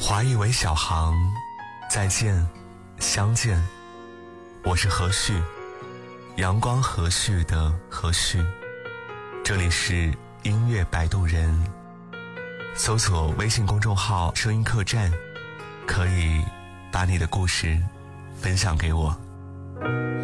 华裔为小航，再见，相见。我是何旭，阳光和煦的何旭。这里是音乐摆渡人，搜索微信公众号声音客栈，可以把你的故事分享给我。